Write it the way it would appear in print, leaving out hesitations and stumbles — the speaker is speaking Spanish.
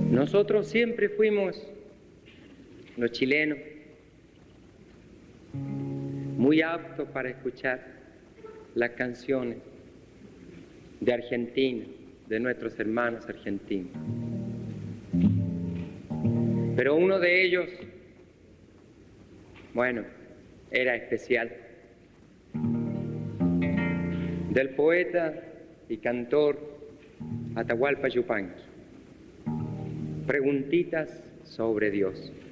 Nosotros siempre fuimos, los chilenos, muy aptos para escuchar las canciones de Argentina, de nuestros hermanos argentinos. Pero uno de ellos, bueno, era especial. Del poeta y cantor Atahualpa Yupanqui. Preguntitas sobre Dios.